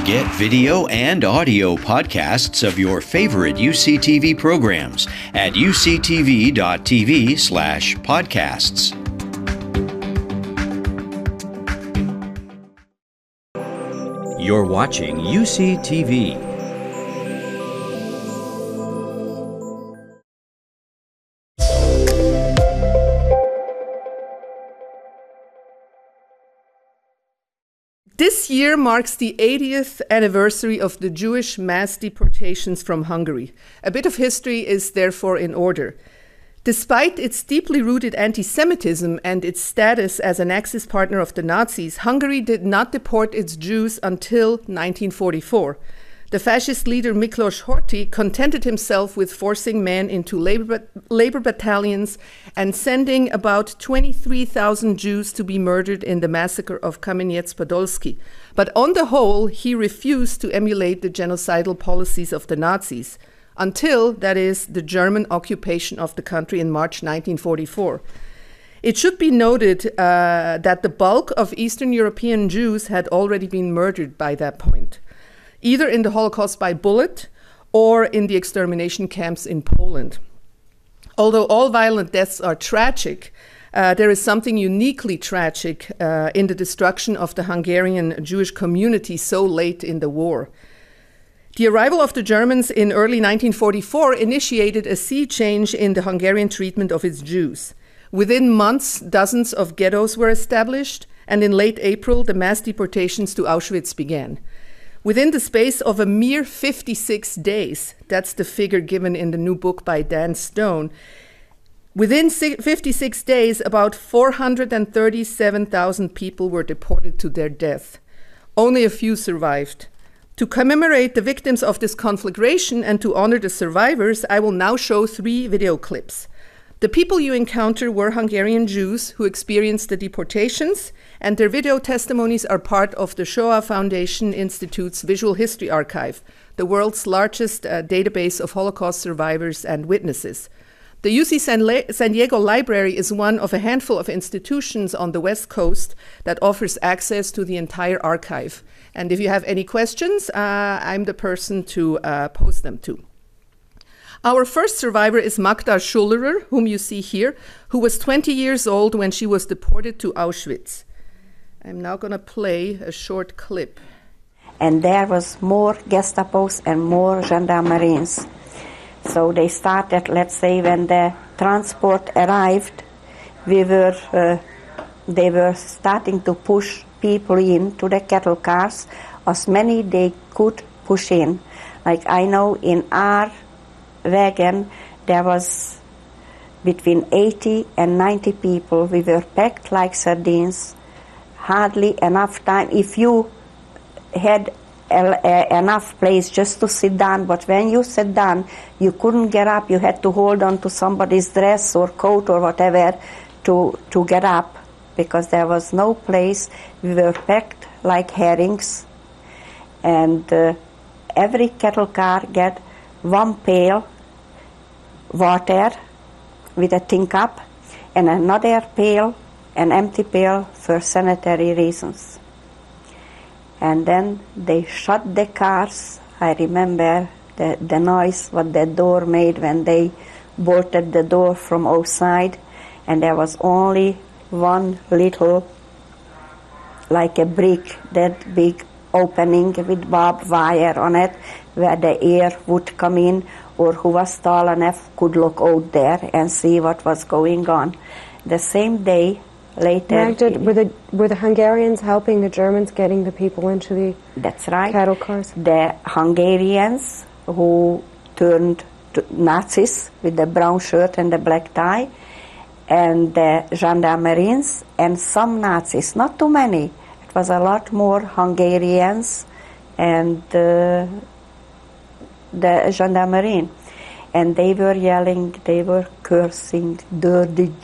Get video and audio podcasts of your favorite UCTV programs at uctv.tv/podcasts. You're watching UCTV. This year marks the 80th anniversary of the Jewish mass deportations from Hungary. A bit of history is therefore in order. Despite its deeply rooted anti-Semitism and its status as an Axis partner of the Nazis, Hungary did not deport its Jews until 1944. The fascist leader Miklos Horthy contented himself with forcing men into labor battalions and sending about 23,000 Jews to be murdered in the massacre of Kamenets-Podolsky. But on the whole, he refused to emulate the genocidal policies of the Nazis, until, that is, the German occupation of the country in March 1944. It should be noted that the bulk of Eastern European Jews had already been murdered by that point, either in the Holocaust by bullet or in the extermination camps in Poland. Although all violent deaths are tragic, there is something uniquely tragic in the destruction of the Hungarian Jewish community so late in the war. The arrival of the Germans in early 1944 initiated a sea change in the Hungarian treatment of its Jews. Within months, dozens of ghettos were established, and in late April, the mass deportations to Auschwitz began. Within the space of a mere 56 days, that's the figure given in the new book by Dan Stone, within 56 days, about 437,000 people were deported to their death. Only a few survived. To commemorate the victims of this conflagration and to honor the survivors, I will now show 3 video clips. The people you encounter were Hungarian Jews who experienced the deportations, and their video testimonies are part of the Shoah Foundation Institute's Visual History Archive, the world's largest database of Holocaust survivors and witnesses. The UC San Diego Library is one of a handful of institutions on the West Coast that offers access to the entire archive. And if you have any questions, I'm the person to pose them to. Our first survivor is Magda Schullerer, whom you see here, who was 20 years old when she was deported to Auschwitz. I'm now going to play a short clip. And there was more Gestapos and more gendarmeries. So they started, let's say, when the transport arrived, they were starting to push people into the cattle cars, as many they could push in. Like I know in our wagon there was between 80 and 90 people. We were packed like sardines, hardly enough time. If you had enough place just to sit down, but when you sat down, you couldn't get up. You had to hold on to somebody's dress or coat or whatever to get up, because there was no place. We were packed like herrings, and every cattle car get 1 pail water with a tin cup and another pail, an empty pail, for sanitary reasons. And then they shut the cars. I remember the noise what the door made when they bolted the door from outside, and there was only one little, like a brick, that big opening with barbed wire on it, where the air would come in, or who was tall enough could look out there and see what was going on. The same day, later... Magda, were the Hungarians helping the Germans getting the people into the That's right. cattle cars? The Hungarians who turned to Nazis with the brown shirt and the black tie, and the gendarmeries, and some Nazis, not too many. It was a lot more Hungarians and the gendarmerie. And they were yelling, they were cursing, dirty